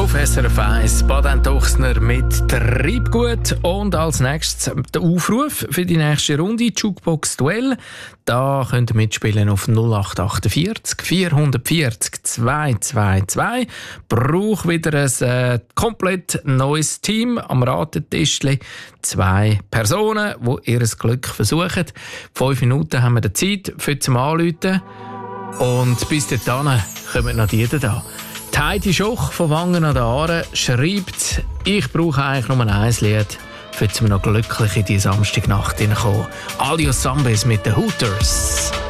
auf SRF 1 Baden-Tuchsner mit Treibgut und als nächstes der Aufruf für die nächste Runde Jukebox Duell. Da könnt ihr mitspielen auf 0848 440 222. Braucht wieder ein komplett neues Team am Ratentischli. 2 Personen, die ihr Glück versuchen. 5 Minuten haben wir Zeit für zum Anrufen. Und bis dahin kommen noch die da. Heidi Schoch von Wangen an den Aare schreibt, ich brauche eigentlich nur ein Lied, für wir noch glücklich in die Samstagnacht hineinkommen. Alios Zambes mit den Hooters.